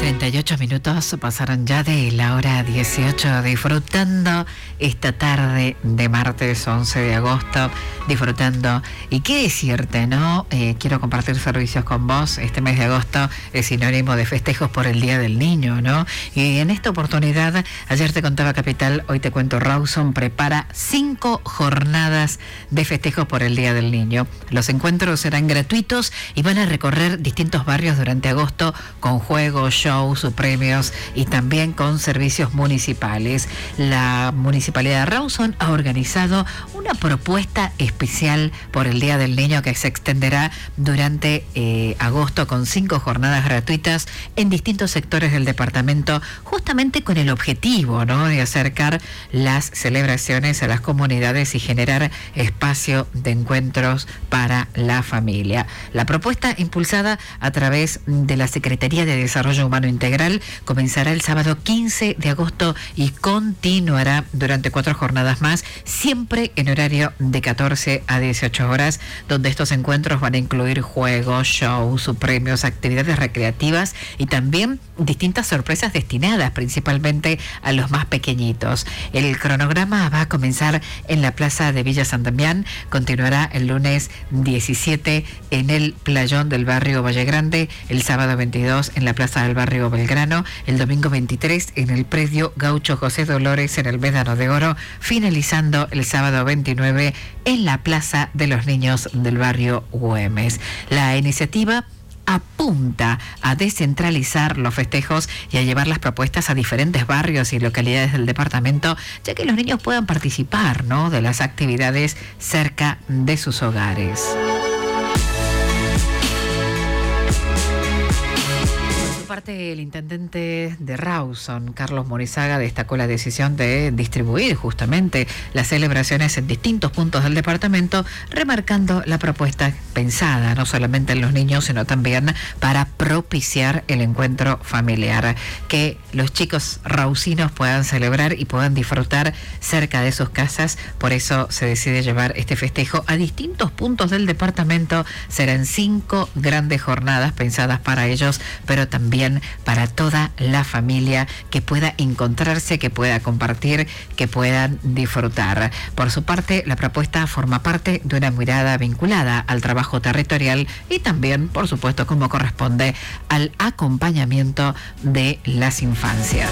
38 minutos pasaron ya de la hora 18, disfrutando esta tarde de martes 11 de agosto, disfrutando. Y qué decirte, ¿no? Quiero compartir servicios con vos. Este mes de agosto es sinónimo de festejos por el Día del Niño, ¿no? Y en esta oportunidad, ayer te contaba Capital, hoy te cuento, Rawson prepara 5 jornadas de festejos por el Día del Niño. Los encuentros serán gratuitos y van a recorrer distintos barrios durante agosto con juegos, shows, premios y también con servicios municipales. La Municipalidad de Rawson ha organizado una propuesta especial por el Día del Niño que se extenderá durante agosto con 5 jornadas gratuitas en distintos sectores del departamento, justamente con el objetivo, ¿no?, de acercar las celebraciones a las comunidades y generar espacio de encuentros para la familia. La propuesta, impulsada a través de la Secretaría de Desarrollo Humano Integral, comenzará el sábado 15 de agosto y continuará durante 4 jornadas más, siempre en horario de 14 a 18 horas, donde estos encuentros van a incluir juegos, shows, premios, actividades recreativas y también distintas sorpresas destinadas principalmente a los más pequeñitos. El cronograma va a comenzar en la Plaza de Villa San Damián, continuará el lunes 17 en el Playón del barrio Valle Grande, el sábado 22 en la Plaza del barrio Belgrano, el domingo 23 en el predio Gaucho José Dolores en el Médano de Oro, finalizando el sábado 29 en la Plaza de los Niños del barrio Güemes. La iniciativa apunta a descentralizar los festejos y a llevar las propuestas a diferentes barrios y localidades del departamento, ya que los niños puedan participar, ¿no?, de las actividades cerca de sus hogares. El intendente de Rawson, Carlos Morizaga, destacó la decisión de distribuir justamente las celebraciones en distintos puntos del departamento, remarcando la propuesta pensada no solamente en los niños, sino también para propiciar el encuentro familiar, que los chicos rawsinos puedan celebrar y puedan disfrutar cerca de sus casas. Por eso se decide llevar este festejo a distintos puntos del departamento. Serán 5 grandes jornadas pensadas para ellos, pero también para toda la familia, que pueda encontrarse, que pueda compartir, que puedan disfrutar. Por su parte, la propuesta forma parte de una mirada vinculada al trabajo territorial y también, por supuesto, como corresponde, al acompañamiento de las infancias.